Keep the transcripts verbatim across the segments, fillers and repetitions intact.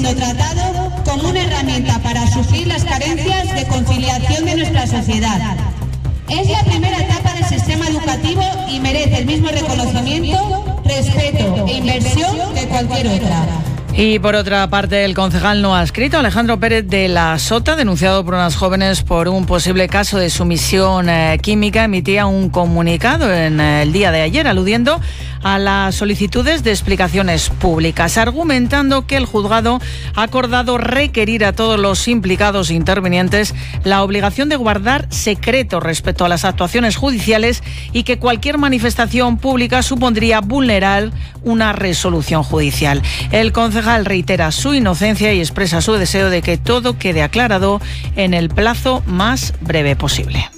siendo tratado como una herramienta para suplir las carencias de conciliación de nuestra sociedad. Es la primera etapa del sistema educativo y merece el mismo reconocimiento, respeto e inversión que cualquier otra. Y por otra parte, el concejal no adscrito, Alejandro Pérez de la Sota, denunciado por unas jóvenes por un posible caso de sumisión eh, química, emitía un comunicado en eh, el día de ayer aludiendo a las solicitudes de explicaciones públicas, argumentando que el juzgado ha acordado requerir a todos los implicados e intervinientes la obligación de guardar secreto respecto a las actuaciones judiciales y que cualquier manifestación pública supondría vulnerar una resolución judicial. El concejal reitera su inocencia y expresa su deseo de que todo quede aclarado en el plazo más breve posible.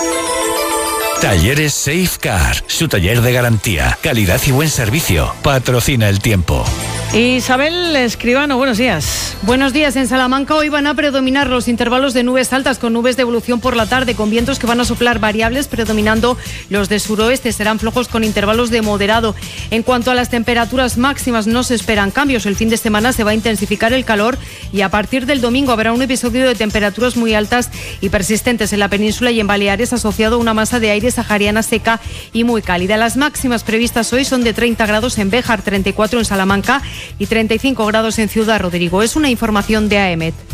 Talleres Safecar, su taller de garantía, calidad y buen servicio. Patrocina el tiempo. Isabel Escribano, buenos días. Buenos días. En Salamanca hoy van a predominar los intervalos de nubes altas con nubes de evolución por la tarde, con vientos que van a soplar variables, predominando los de suroeste. Serán flojos con intervalos de moderado. En cuanto a las temperaturas máximas, no se esperan cambios. El fin de semana se va a intensificar el calor y a partir del domingo habrá un episodio de temperaturas muy altas y persistentes en la península y en Baleares, asociado a una masa de aire sahariana seca y muy cálida. Las máximas previstas hoy son de treinta grados en Béjar, treinta y cuatro en Salamanca y treinta y cinco grados en Ciudad Rodrigo. Es una información de A E M E T.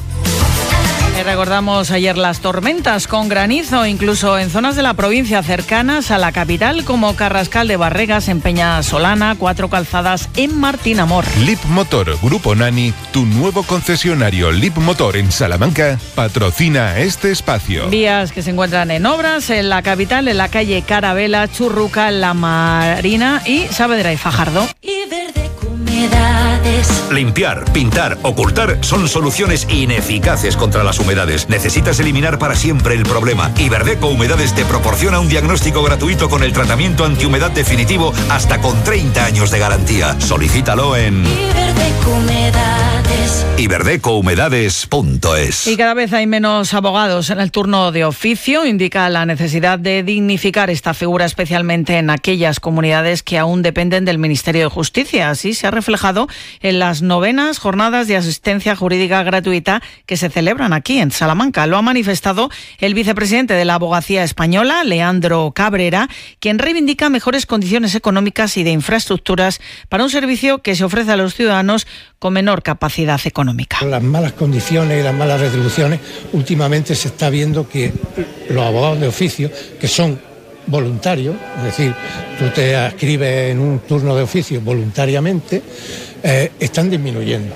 Recordamos ayer las tormentas con granizo, incluso en zonas de la provincia cercanas a la capital, como Carrascal de Barregas en Peña Solana, Cuatro Calzadas en Martín Amor. Lip Motor Grupo Nani, tu nuevo concesionario Lip Motor en Salamanca, patrocina este espacio. Vías que se encuentran en obras en la capital, en la calle Carabela, Churruca, La Marina y Saavedra y Fajardo. Y verde con humedades. Limpiar, pintar, ocultar son soluciones ineficaces contra las humedades. Necesitas eliminar para siempre el problema. Iberdeco Humedades te proporciona un diagnóstico gratuito con el tratamiento antihumedad definitivo hasta con treinta años de garantía. Solicítalo en Iberdeco Humedades. iberdeco humedades punto es. Y cada vez hay menos abogados en el turno de oficio. Indica la necesidad de dignificar esta figura, especialmente en aquellas comunidades que aún dependen del Ministerio de Justicia. Así se ha reflejado en las novenas jornadas de asistencia jurídica gratuita que se celebran aquí en Salamanca. Lo ha manifestado el vicepresidente de la Abogacía Española, Leandro Cabrera, quien reivindica mejores condiciones económicas y de infraestructuras para un servicio que se ofrece a los ciudadanos con menor capacidad económica. Las malas condiciones y las malas retribuciones, últimamente se está viendo que los abogados de oficio, que son voluntarios, es decir, tú te adscribes en un turno de oficio voluntariamente, eh, están disminuyendo.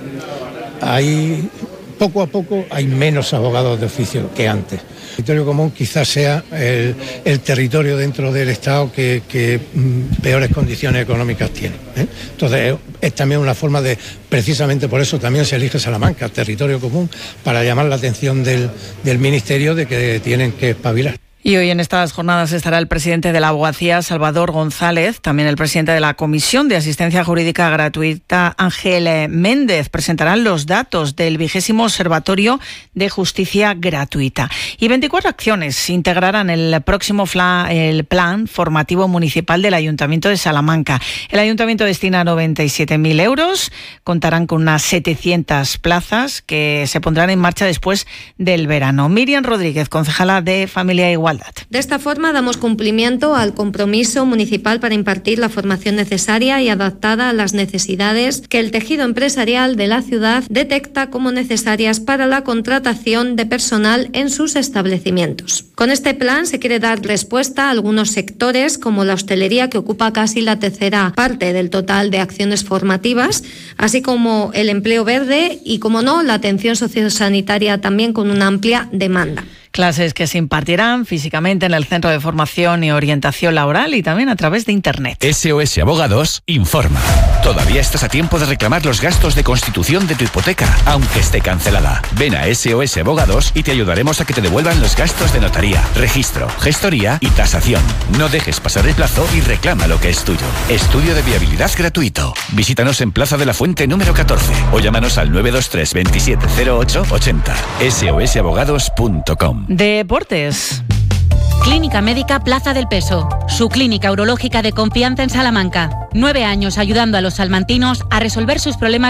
Hay, poco a poco hay menos abogados de oficio que antes. El territorio común quizás sea el, el territorio dentro del Estado que, que mm, peores condiciones económicas tiene, ¿eh? Entonces es, es también una forma de, precisamente por eso también se elige Salamanca, territorio común, para llamar la atención del, del Ministerio de que tienen que espabilar. Y hoy en estas jornadas estará el presidente de la Abogacía, Salvador González, también el presidente de la Comisión de Asistencia Jurídica Gratuita, Ángel Méndez. Presentarán los datos del vigésimo Observatorio de Justicia Gratuita. Y veinticuatro acciones integrarán el próximo fla, el plan formativo municipal del Ayuntamiento de Salamanca. El Ayuntamiento destina noventa y siete mil euros, contarán con unas setecientas plazas que se pondrán en marcha después del verano. Miriam Rodríguez, concejala de Familia e Igualdad. De esta forma damos cumplimiento al compromiso municipal para impartir la formación necesaria y adaptada a las necesidades que el tejido empresarial de la ciudad detecta como necesarias para la contratación de personal en sus establecimientos. Con este plan se quiere dar respuesta a algunos sectores como la hostelería, que ocupa casi la tercera parte del total de acciones formativas, así como el empleo verde y, como no, la atención sociosanitaria, también con una amplia demanda. Clases que se impartirán físicamente en el Centro de Formación y Orientación Laboral y también a través de Internet. S O S Abogados informa. Todavía estás a tiempo de reclamar los gastos de constitución de tu hipoteca, aunque esté cancelada. Ven a S O S Abogados y te ayudaremos a que te devuelvan los gastos de notaría, registro, gestoría y tasación. No dejes pasar el plazo y reclama lo que es tuyo. Estudio de viabilidad gratuito. Visítanos en Plaza de la Fuente número catorce o llámanos al nueve dos tres veintisiete cero ocho ochenta. S O S abogados punto com. Deportes. Clínica Médica Plaza del Peso, su clínica urológica de confianza en Salamanca. Nueve años ayudando a los salmantinos a resolver sus problemas